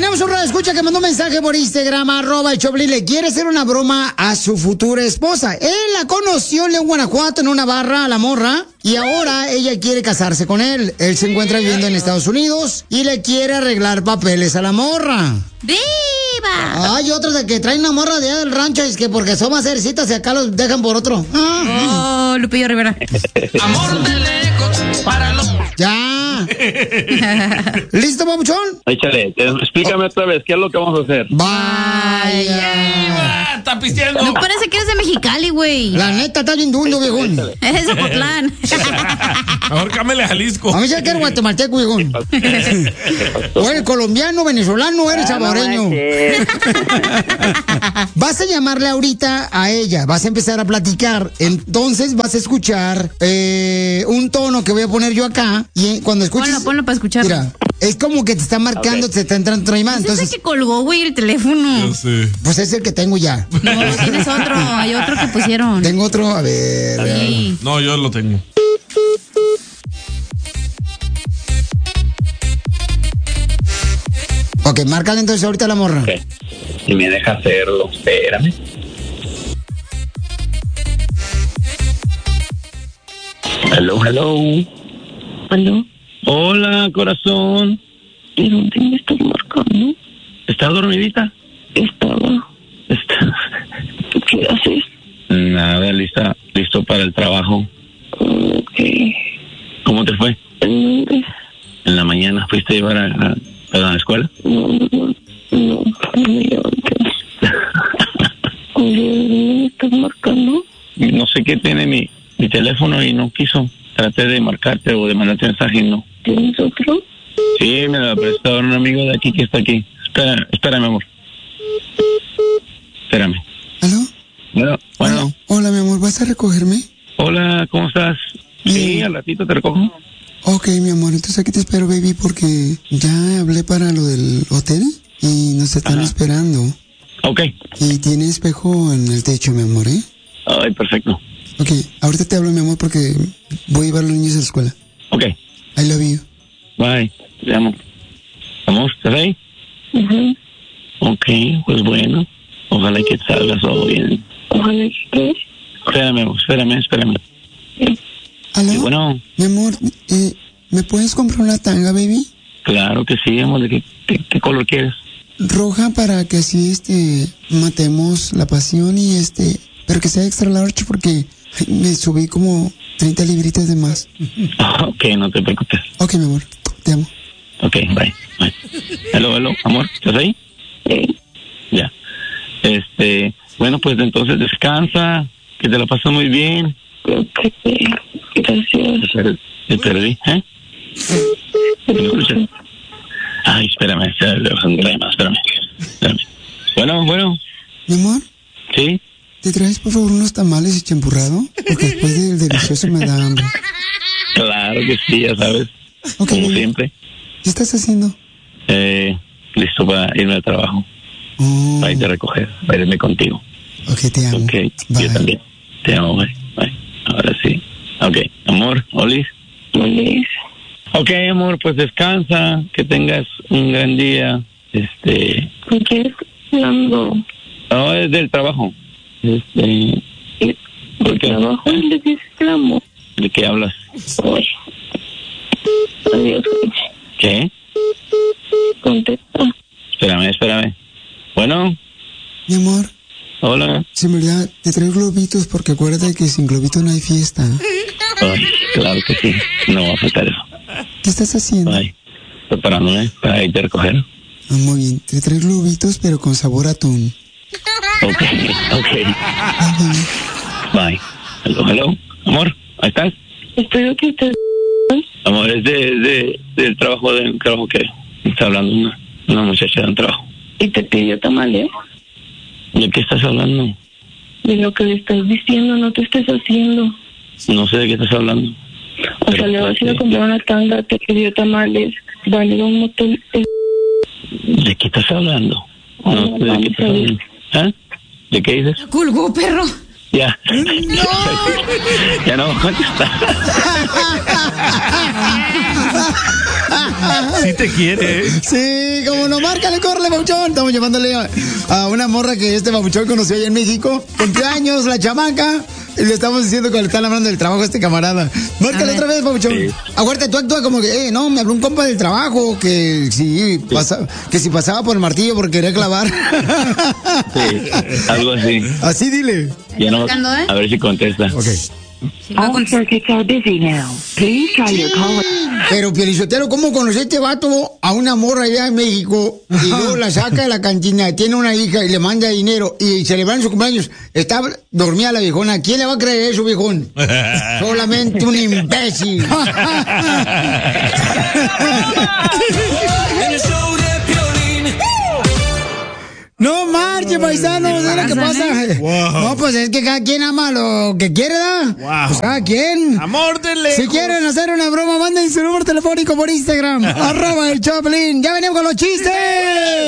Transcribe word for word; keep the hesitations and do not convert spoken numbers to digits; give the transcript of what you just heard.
Tenemos un radioescucha que mandó un mensaje por Instagram, arroba el Choplin. Le quiere hacer una broma a su futura esposa. Él la conoció en León, Guanajuato, en una barra, a la morra. Y ahora ella quiere casarse con él. Él se encuentra viviendo en Estados Unidos y le quiere arreglar papeles a la morra. ¡Viva! Hay otros de que traen una morra de allá del rancho, es que porque son más cercitas y acá los dejan por otro. Oh, Lupillo Rivera. Amor de lejos para los... ¡Ya! ¿Listo, papuchón? Échale, explícame otra vez, ¿qué es lo que vamos a hacer? Vaya. ¡Está pisteando! No parece que eres de Mexicali, güey. La neta, está bien dundo, viejón. Es de Zapotlán. Mejor cámele a Jalisco. A mí se quiere guatemalteco, viejón. O eres colombiano, venezolano, eres saboreño. Vas a llamarle ahorita a ella, vas a empezar a platicar. Entonces vas a escuchar eh, un tono que voy a poner yo acá. Y cuando escuches... Ponlo, ponlo para escucharlo. Mira, es como que te está marcando, Okay. te está entrando otra llamada. Entonces, Entonces, que colgó, güey, el teléfono. Yo sé. pues es el que tengo ya. No, tienes otro. Hay otro que pusieron. Tengo otro, a ver. Sí. No, yo lo tengo. Ok, márcale entonces ahorita a la morra. Ok. Si me deja hacerlo, espérame. Hello, hello. ¿Aló? Hola, corazón. ¿De dónde me estás marcando? ¿Estás dormidita? Estaba. Está... ¿Qué haces? Nada, lista, listo para el trabajo. Ok. ¿Cómo te fue? ¿En dónde? En la mañana fuiste a llevar a, a, a la escuela. No, no, no. No, no me levanté. Oye, ¿de dónde me estás marcando? No sé qué tiene mi, mi teléfono y no quiso. Traté de marcarte o de mandarte mensaje y no. ¿Tienes otro? Sí, me lo prestó un amigo de aquí que está aquí. Espera, espérame, amor. Espérame. ¿Aló? Bueno, bueno. Hola, mi amor, ¿vas a recogerme? Hola, ¿cómo estás? Sí, Bien. al ratito te recojo. Ok, mi amor, entonces aquí te espero, baby, porque ya hablé para lo del hotel y nos están Ajá. esperando. Ok. Y tiene espejo en el techo, mi amor, ¿eh? Ay, perfecto. Ok, ahorita te hablo, mi amor, porque voy a llevar a los niños a la escuela. Ok. I love you. Bye. Te amo. ¿Vamos? ¿Estás ahí? Ajá. Ok, pues bueno. Ojalá que salga todo bien. Ojalá que... Espérame, amor, espérame, espérame. ¿Aló? Sí, bueno, Mi amor, eh, ¿me puedes comprar una tanga, baby? claro que sí, amor. ¿De qué, qué, qué color quieres? Roja para que así, este, matemos la pasión y este, pero que sea extra large porque me subí como treinta libritas de más. Ok, no te preocupes. Ok, mi amor, te amo. Ok, bye. Bye. Hello, hello, amor, ¿estás ahí? Sí. Ya. Este, bueno, pues entonces descansa, que te la pasas muy bien. Ok. Gracias. Te perdí, te perdí, ¿eh? ¿Me escuchas? Ay, espérame, espérame, espérame, espérame. Bueno, bueno, Mi amor, ¿sí? ¿te traes por favor unos tamales y champurrado? Porque después del delicioso me da hambre. Claro que sí, ya sabes, Ok, como baby. siempre. ¿Qué estás haciendo? Eh, listo para irme al trabajo, Oh, para irte a recoger, para irme contigo. ok, te amo. Ok, Bye. yo también. Te amo, bye, bye. Ahora sí. Ok, amor, Olis. Olis. Ok, amor, pues descansa, que tengas un gran día. Este, ¿Con quién estás hablando? no, es del trabajo. Este, ¿Y ¿por ¿De qué? trabajo le dices que amo? ¿De qué hablas? Oye. Adiós. ¿Qué? Contesta. Espérame, espérame. Bueno, Mi amor, hola. si en verdad te traigo globitos porque acuérdate que sin globito no hay fiesta. Ay, claro que sí, no va a faltar eso. ¿Qué estás haciendo? Bye. Preparándome para irte a recoger. Ah, muy bien, te traigo globitos pero con sabor a atún. Ok, ok. Bye, bye. Bye. Hello, hello. Amor, ¿ahí estás? Espero que estés... Amor, es de, de, del trabajo, del trabajo que está hablando una, una muchacha de un trabajo. Y te pidió tamales. ¿De qué estás hablando? De lo que le estás diciendo, no te estés haciendo. No sé de qué estás hablando. O Pero, sea, le vas a ir a ¿qué? comprar una tanga, te pidió tamales, van a ir a un motel. eh, ¿De qué estás hablando? Ah, No sé de qué vamos estás a ver. hablando. ¿Ah? ¿De qué dices? Colgó, perro. Ya. Ya no voy a contestar. Sí te quiere. Sí, como no, márcale, córrele, babuchón. Estamos llamándole a, a una morra que este babuchón conoció allá en México. Cumpleaños, la chamaca. Y le estamos diciendo que le están hablando del trabajo a este camarada. Márcale otra vez, babuchón. Sí. Acuérdate, tú actúas como que, eh, no, me habló un compa del trabajo que si, sí. pasa, que si pasaba por el martillo porque quería clavar. Sí, algo así. Así dile. Ya no, marcando, ¿eh? a ver si contesta. Ok. Sí, va con- circuits are busy now. Please try your call. Pero, Pielichotero, ¿cómo conocí a este vato a una morra allá en México? Y luego la saca de la cantina, tiene una hija y le manda dinero y celebran su cumpleaños. Está dormida la viejona. ¿Quién le va a creer eso, viejón? Solamente un imbécil. No marche, paisanos, es lo que pasa. Wow. No, pues es que cada quien ama lo que quiere, ¿da? Wow. Pues cada quien. Amor de lejos. Si quieren hacer una broma, manden su número telefónico por Instagram. Arroba el Choplin. Ya venimos con los chistes.